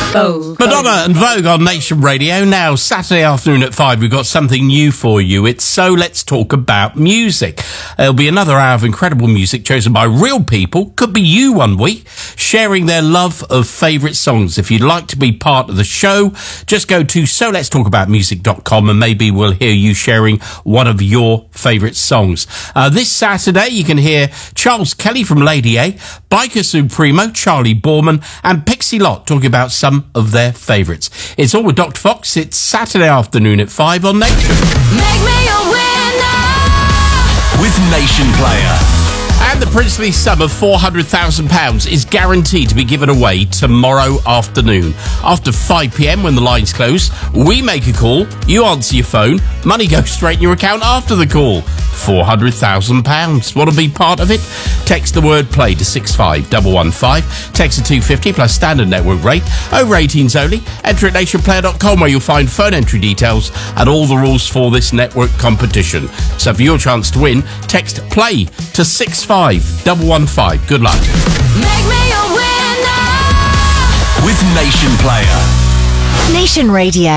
Madonna and Vogue on Nation Radio. Now, Saturday afternoon at 5, we've got something new for you. It's So Let's Talk About Music. There'll be another hour of incredible music chosen by real people, could be you one week, sharing their love of favourite songs. If you'd like to be part of the show, just go to soletstalkaboutmusic.com and maybe we'll hear you sharing one of your favourite songs. This Saturday, you can hear Charles Kelly from Lady A, Biker Supremo, Charlie Borman, and Pixie Lott talking about some of their favourites. It's all with Dr. Fox. It's Saturday afternoon at 5 on Nation. Make me a winner with Nation Player. And the princely sum of £400,000 is guaranteed to be given away tomorrow afternoon. After 5 p.m, when the lines close, we make a call, you answer your phone, money goes straight in your account after the call. £400,000. Want to be part of it? Text the word play to 65115. Text to 250 plus standard network rate. Over 18s only. Enter at nationplayer.com where you'll find phone entry details and all the rules for this network competition. So for your chance to win, text play to 65115. Good luck. Make me a winner with Nation Player. Nation Radio.